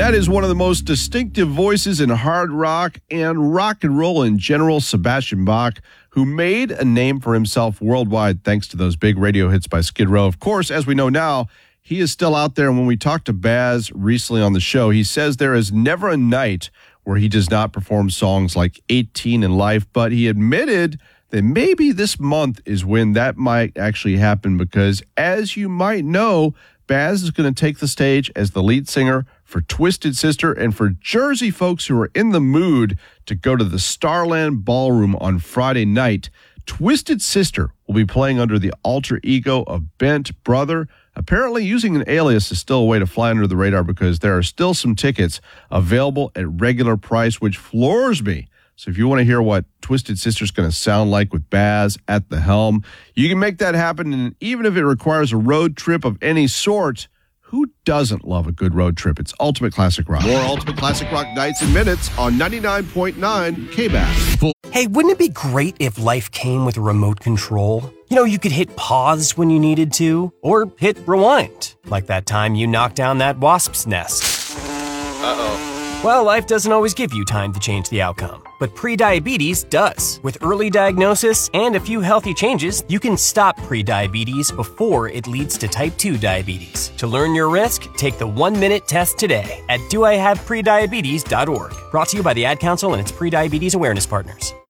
That is one of the most distinctive voices in hard rock and roll in general, Sebastian Bach, who made a name for himself worldwide thanks to those big radio hits by Skid Row. Of course, as we know now, he is still out there. And when we talked to Baz recently on the show, he says there is never a night where he does not perform songs like 18 in Life, but he admitted that maybe this month is when that might actually happen because, as you might know, Baz is going to take the stage as the lead singer for Twisted Sister, and for Jersey folks who are in the mood to go to the Starland Ballroom on Friday night, Twisted Sister will be playing under the alter ego of Bent Brother. Apparently, using an alias is still a way to fly under the radar because there are still some tickets available at regular price, which floors me. So if you want to hear what Twisted Sister's going to sound like with Baz at the helm, you can make that happen. And even if it requires a road trip of any sort, who doesn't love a good road trip? It's Ultimate Classic Rock. More Ultimate Classic Rock nights and minutes on 99.9 K-Bass. Hey, wouldn't it be great if life came with a remote control? You know, you could hit pause when you needed to, or hit rewind, like that time you knocked down that wasp's nest. Uh-oh. Well, life doesn't always give you time to change the outcome, but prediabetes does. With early diagnosis and a few healthy changes, you can stop prediabetes before it leads to type 2 diabetes. To learn your risk, take the 1-minute test today at doihaveprediabetes.org. Brought to you by the Ad Council and its prediabetes awareness partners.